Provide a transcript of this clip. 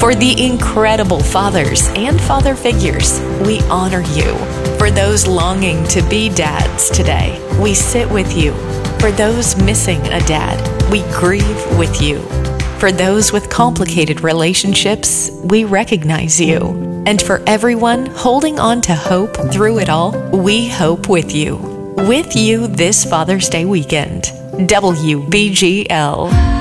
For the incredible fathers and father figures, we honor you. For those longing to be dads today, we sit with you. For those missing a dad, we grieve with you. For those with complicated relationships, we recognize you. And for everyone holding on to hope through it all, we hope with you. With you this Father's Day weekend. WBGL.